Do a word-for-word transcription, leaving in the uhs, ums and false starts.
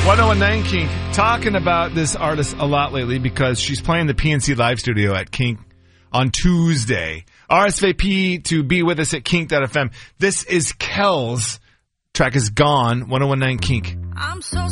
one oh one nine Kink, talking about this artist a lot lately because she's playing the P N C Live Studio at Kink on Tuesday. R S V P to be with us at kink dot f m. This is Kel's track is Gone, one oh one nine Kink. I'm so